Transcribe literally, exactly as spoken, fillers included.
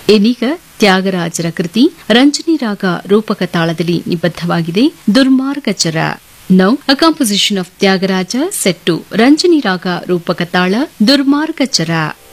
ಏನೀಗ ತ್ಯಾಗರಾಜರ ಕೃತಿ ರಂಜನಿ ರಾಗ ರೂಪಕ ತಾಳದಲ್ಲಿ ನಿಬದ್ದವಾಗಿದೆ ದುರ್ಮಾರ್ಗಚರ. Now a composition of Tyagaraja set to Ranjani ರಾಗ ರೂಪಕ ತಾಳ ದುರ್ಮಾರ್ಗಚರ.